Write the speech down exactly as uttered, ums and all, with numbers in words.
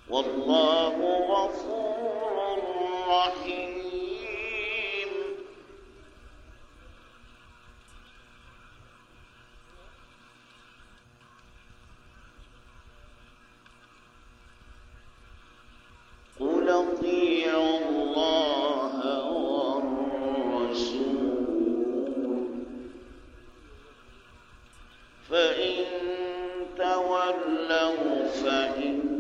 والله غفور رحيم. قل اطيعوا الله والرسول فإن تولوا فإن